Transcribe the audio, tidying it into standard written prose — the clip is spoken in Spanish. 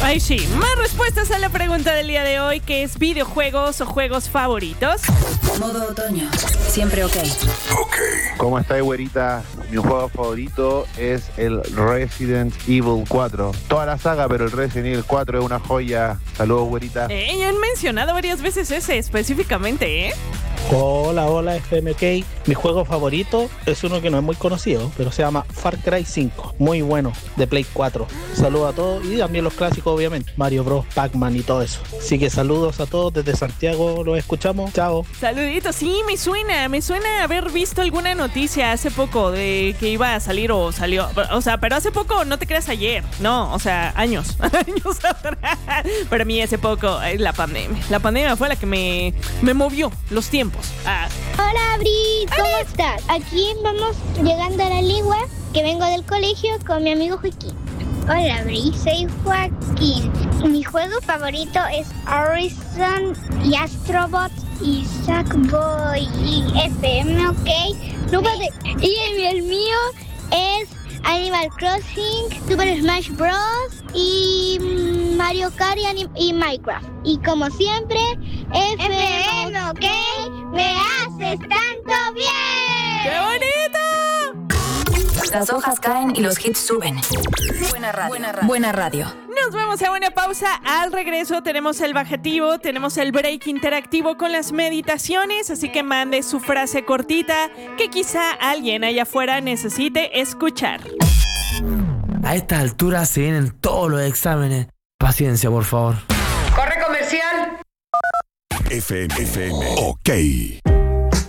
Ay, sí. Más respuestas a la pregunta del día de hoy, que es videojuegos o juegos favoritos. Modo otoño. Siempre ok. ¿Cómo está, güerita? Mi juego favorito es el Resident Evil 4. Toda la saga, pero el Resident Evil 4 es una joya. Saludos, güerita. Ya han mencionado varias veces ese específicamente, ¿eh? Hola FMK. Mi juego favorito es uno que no es muy conocido, pero se llama Far Cry 5. Muy bueno, de Play 4. Saludos a todos y también los clásicos, obviamente. Mario Bros, Pac-Man y todo eso. Así que saludos a todos desde Santiago, los escuchamos. Chao. Saluditos, sí, me suena haber visto alguna noticia hace poco de que iba a salir o salió. O sea, pero hace poco, no te creas ayer. No, o sea, años atrás. Pero a mí hace poco, la pandemia. La pandemia fue la que me movió los tiempos. Hola, Bri, ¿cómo estás? Aquí vamos llegando a la Ligua, que vengo del colegio con mi amigo Joaquín. Hola, Bri, soy Joaquín. Mi juego favorito es Horizon y Astrobot y Sackboy y FM, ¿ok? Y el mío es Animal Crossing, Super Smash Bros. Y Mario Kart y Minecraft. Y como siempre, FM, ¿ok? ¡Me haces tanto bien! ¡Qué bonito! Las hojas caen y los hits suben. Buena radio. Buena radio. Nos vamos a una pausa. Al regreso tenemos el bajativo, tenemos el break interactivo con las meditaciones, así que mande su frase cortita que quizá alguien allá afuera necesite escuchar. A estas alturas se vienen todos los exámenes. Paciencia, por favor. ¡Corre comercial! FM, ok.